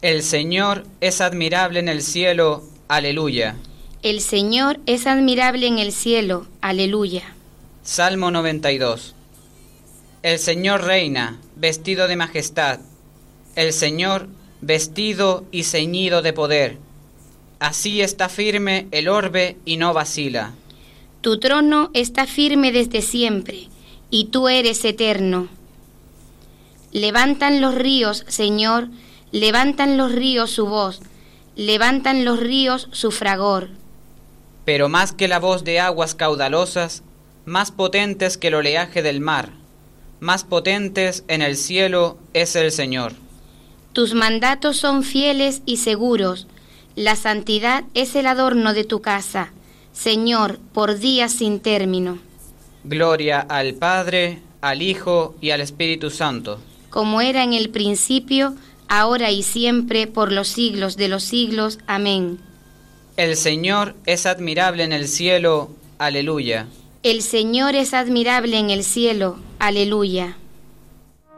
El Señor es admirable en el cielo, aleluya. El Señor es admirable en el cielo, aleluya. Salmo 92. El Señor reina, vestido de majestad. El Señor, vestido y ceñido de poder. Así está firme el orbe y no vacila. Tu trono está firme desde siempre, y tú eres eterno. Levantan los ríos, Señor, levantan los ríos su voz, levantan los ríos su fragor. Pero más que la voz de aguas caudalosas, más potentes que el oleaje del mar, más potentes en el cielo es el Señor. Tus mandatos son fieles y seguros, la santidad es el adorno de tu casa, Señor, por días sin término. Gloria al Padre, al Hijo y al Espíritu Santo. Como era en el principio, ahora y siempre, por los siglos de los siglos. Amén. El Señor es admirable en el cielo, aleluya. El Señor es admirable en el cielo, aleluya.